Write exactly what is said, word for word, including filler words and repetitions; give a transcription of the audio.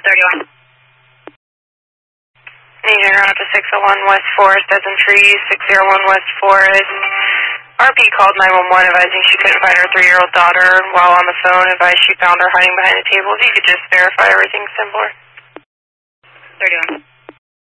thirty-one. Agent route to six oh one West Forest, as in trees, six oh one West Forest. R P called nine one one advising she couldn't find her three-year-old daughter. While on the phone, advised she found her hiding behind a table. If you could just verify everything simpler. thirty-one.